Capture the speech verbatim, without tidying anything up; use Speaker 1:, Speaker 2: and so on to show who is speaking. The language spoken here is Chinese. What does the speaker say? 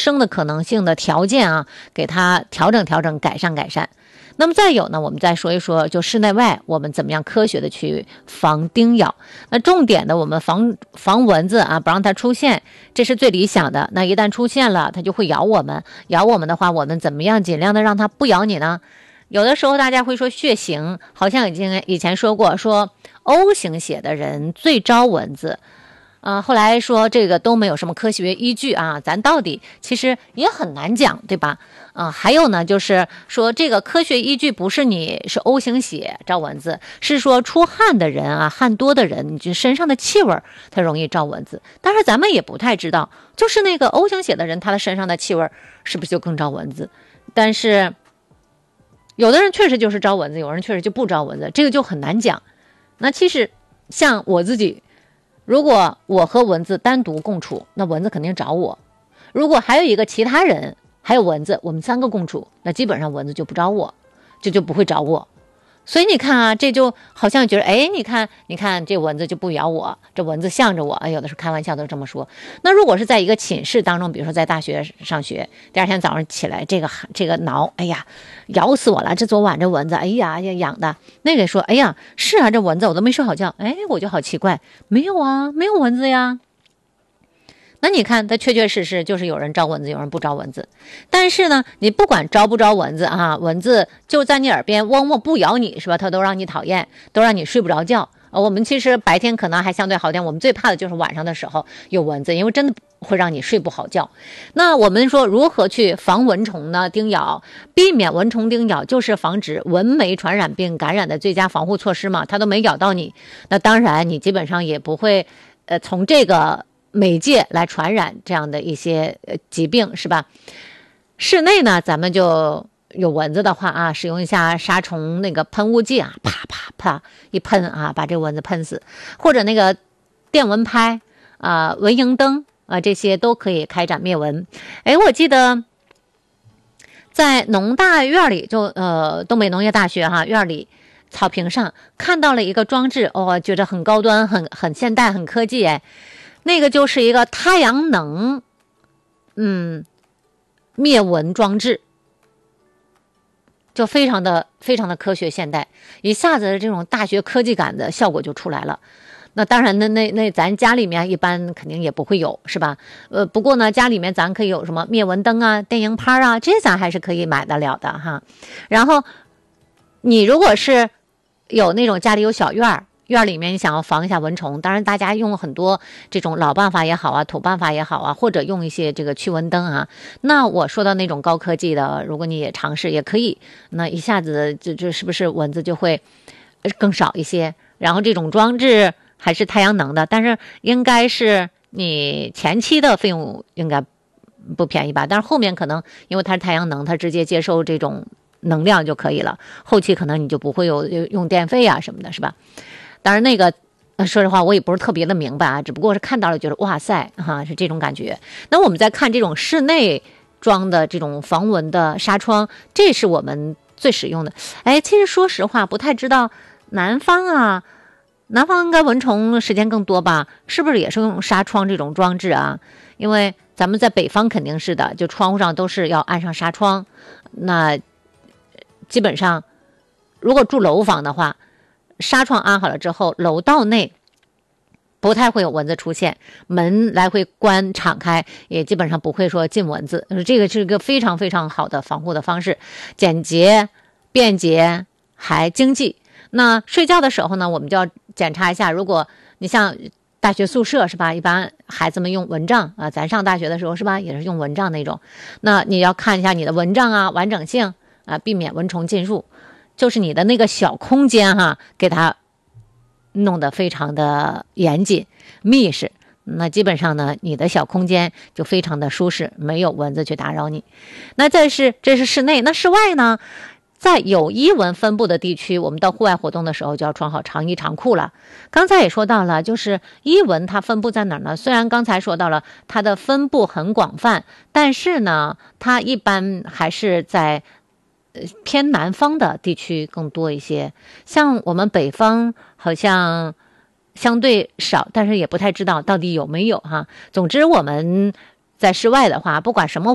Speaker 1: 生的可能性的条件啊，给它调整调整，改善改善。那么再有呢，我们再说一说，就室内外我们怎么样科学的去防叮咬。那重点的，我们防防蚊子啊，不让它出现，这是最理想的。那一旦出现了，它就会咬我们，咬我们的话，我们怎么样尽量的让它不咬你呢？有的时候大家会说血型，好像已经以前说过，说 O 型血的人最招蚊子。啊、呃，后来说这个都没有什么科学依据啊，咱到底其实也很难讲，对吧？啊、呃，还有呢，就是说这个科学依据不是你是 O 型血招蚊子，是说出汗的人啊，汗多的人，你就身上的气味它容易招蚊子。但是咱们也不太知道，就是那个 O 型血的人，他的身上的气味是不是就更招蚊子？但是有的人确实就是招蚊子，有人确实就不招蚊子，这个就很难讲。那其实像我自己，如果我和蚊子单独共处，那蚊子肯定找我。如果还有一个其他人还有蚊子，我们三个共处，那基本上蚊子就不找我，这就不会找我。所以你看啊，这就好像觉得，哎，你看你看这蚊子就不咬我，这蚊子向着我，哎，有的是开玩笑都这么说。那如果是在一个寝室当中，比如说在大学上学，第二天早上起来这个这个挠，哎呀咬死我了，这昨晚这蚊子，哎呀呀痒的，那个说，哎呀是啊，这蚊子我都没睡好觉，哎，我就好奇怪，没有啊，没有蚊子呀。那你看，它确确实实就是有人招蚊子，有人不招蚊子。但是呢，你不管招不招蚊子啊，蚊子就在你耳边嗡嗡不咬你，是吧？它都让你讨厌，都让你睡不着觉。呃，我们其实白天可能还相对好点，我们最怕的就是晚上的时候有蚊子，因为真的会让你睡不好觉。那我们说如何去防蚊虫呢？叮咬，避免蚊虫叮咬，就是防止蚊媒传染病感染的最佳防护措施嘛。它都没咬到你，那当然你基本上也不会，呃，从这个媒介来传染这样的一些呃疾病，是吧？室内呢，咱们就有蚊子的话啊，使用一下杀虫那个喷雾剂啊，啪啪啪一喷啊，把这蚊子喷死，或者那个电蚊拍啊、呃、蚊蝇灯啊、呃，这些都可以开展灭蚊。哎，我记得在农大院里，就呃东北农业大学哈院里草坪上看到了一个装置，哦，觉得很高端，很很现代，很科技哎。那个就是一个太阳能，嗯，灭蚊装置，就非常的非常的科学现代，一下子这种大学科技感的效果就出来了。那当然那那那咱家里面一般肯定也不会有，是吧？呃，不过呢，家里面咱可以有什么灭蚊灯啊、电蝇拍啊，这些咱还是可以买得了的哈。然后你如果是有那种家里有小院儿。院里面你想要防一下蚊虫，当然大家用很多这种老办法也好啊，土办法也好啊，或者用一些这个驱蚊灯啊。那我说到那种高科技的，如果你也尝试也可以，那一下子这这是不是蚊子就会更少一些？然后这种装置还是太阳能的，但是应该是你前期的费用应该不便宜吧？但是后面可能因为它是太阳能，它直接接收这种能量就可以了，后期可能你就不会有用电费啊什么的，是吧？当然那个说实话我也不是特别的明白啊，只不过是看到了觉得哇塞哈、啊、是这种感觉。那我们再看这种室内装的这种防蚊的纱窗，这是我们最实用的。哎，其实说实话不太知道南方啊，南方应该蚊虫时间更多吧，是不是也是用纱窗这种装置啊？因为咱们在北方肯定是的，就窗户上都是要安上纱窗。那基本上如果住楼房的话，纱窗安好了之后，楼道内不太会有蚊子出现，门来回关敞开也基本上不会说进蚊子，这个是一个非常非常好的防护的方式，简洁便捷还经济。那睡觉的时候呢，我们就要检查一下，如果你像大学宿舍是吧，一般孩子们用蚊帐啊，咱上大学的时候是吧，也是用蚊帐那种，那你要看一下你的蚊帐啊完整性啊，避免蚊虫进入。就是你的那个小空间哈，给它弄得非常的严谨密实，那基本上呢，你的小空间就非常的舒适，没有蚊子去打扰你。那这是这是室内，那室外呢，在有衣蚊分布的地区，我们到户外活动的时候就要穿好长衣长裤了。刚才也说到了，就是衣蚊它分布在哪儿呢？虽然刚才说到了它的分布很广泛，但是呢，它一般还是在偏南方的地区更多一些，像我们北方好像相对少，但是也不太知道到底有没有哈。总之我们在室外的话，不管什么